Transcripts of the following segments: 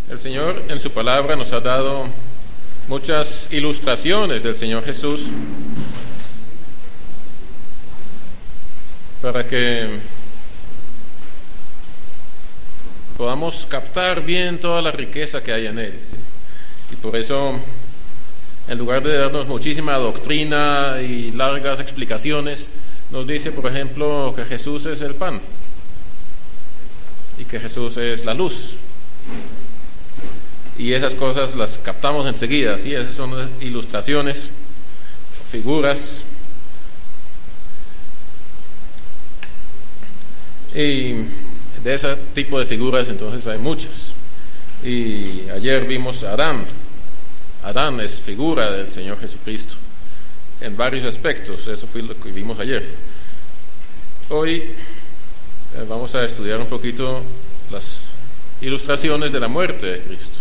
El Señor en su palabra nos ha dado muchas ilustraciones del Señor Jesús para que podamos captar bien toda la riqueza que hay en Él. Y por eso, en lugar de darnos muchísima doctrina y largas explicaciones, nos dice, por ejemplo, que Jesús es el pan y que Jesús es la luz. Y esas cosas las captamos enseguida, ¿sí? Esas son ilustraciones, figuras. Y de ese tipo de figuras entonces hay muchas. Y ayer vimos a Adán. Adán es figura del Señor Jesucristo en varios aspectos. Eso fue lo que vimos ayer. Hoy vamos a estudiar un poquito las ilustraciones de la muerte de Cristo.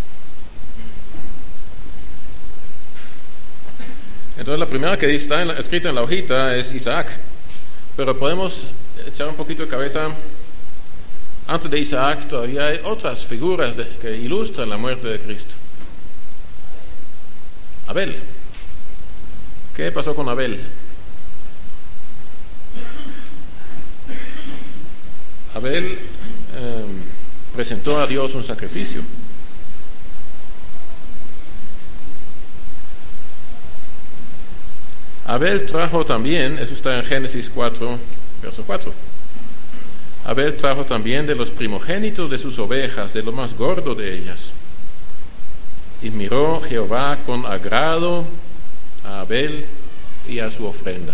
Entonces la primera que está escrita en la hojita es Isaac, pero podemos echar un poquito de cabeza. Antes de Isaac todavía hay otras figuras que ilustran la muerte de Cristo. Abel. ¿Qué pasó con Abel? Abel presentó a Dios un sacrificio. Abel trajo también, eso está en Génesis 4, verso 4. Abel trajo también de los primogénitos de sus ovejas, de lo más gordo de ellas. Y miró Jehová con agrado a Abel y a su ofrenda.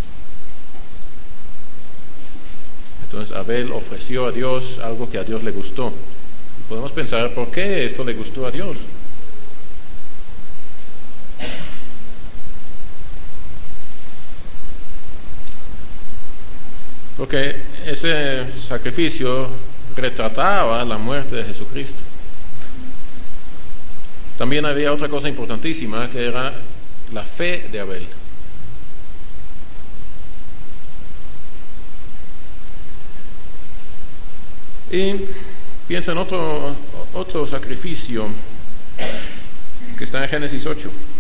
Entonces Abel ofreció a Dios algo que a Dios le gustó. Podemos pensar, ¿por qué esto le gustó a Dios? Porque ese sacrificio retrataba la muerte de Jesucristo. También había otra cosa importantísima, que era la fe de Abel. Y pienso en otro sacrificio que está en Génesis 8.